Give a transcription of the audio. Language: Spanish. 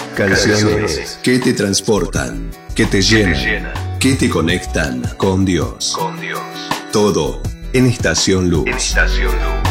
Canciones que te transportan, que te llenan, que te conectan con Dios. Todo en Estación Luz.